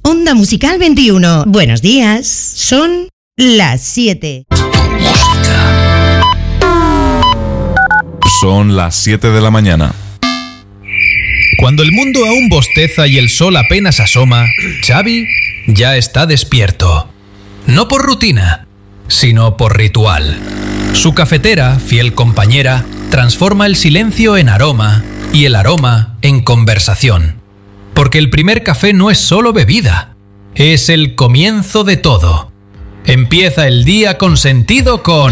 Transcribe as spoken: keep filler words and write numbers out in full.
Onda Musical veintiuno. Buenos días. Son las siete. Música. Son las siete de la mañana. Cuando el mundo aún bosteza y el sol apenas asoma, Xavi ya está despierto. No por rutina, sino por ritual. Su cafetera, fiel compañera, transforma el silencio en aroma y el aroma en conversación. Porque el primer café no es solo bebida, es el comienzo de todo. Empieza el día con sentido con